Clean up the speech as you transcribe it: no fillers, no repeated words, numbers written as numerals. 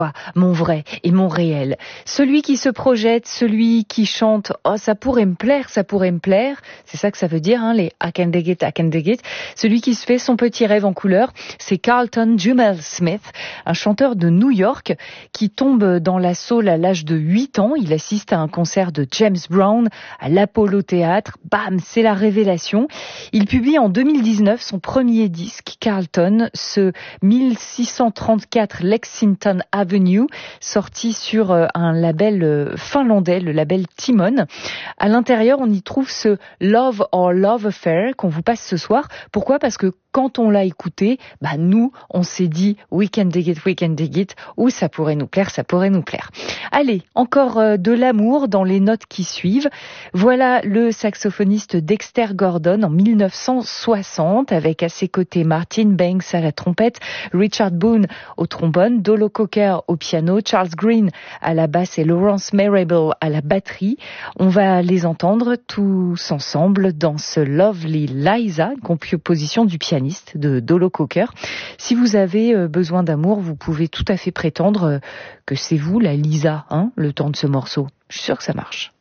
Mon vrai et mon réel. Celui qui se projette, celui qui chante « Oh, ça pourrait me plaire, ça pourrait me plaire ». C'est ça que ça veut dire, hein, les « I can dig it, I can dig it ». Celui qui se fait son petit rêve en couleur, c'est Carlton Jumel Smith, un chanteur de New York qui tombe dans la soul à l'âge de 8 ans. Il assiste à un concert de James Brown à l'Apollo Théâtre. Bam, c'est la révélation. Il publie en 2019 son premier disque, Carlton, ce 1634 Lexington Avenue, sorti sur un label finlandais, le label Timon. À l'intérieur, on y trouve ce Love or Love Affair qu'on vous passe ce soir. Pourquoi ? Parce que quand on l'a écouté, nous, on s'est dit we can dig it, ou ça pourrait nous plaire, ça pourrait nous plaire. Allez, encore de l'amour dans les notes qui suivent. Voilà le saxophoniste Dexter Gordon en 1960, avec à ses côtés Martin Banks à la trompette, Richard Boone au trombone, Dolo Cocker au piano, Charles Green à la basse et Lawrence Marable à la batterie. On va les entendre tous ensemble dans ce Lovely Liza, une composition du pianiste de Dolo Cocker. Si vous avez besoin d'amour, vous pouvez tout à fait prétendre que c'est vous la Lisa, le temps de ce morceau. Je suis sûre que ça marche.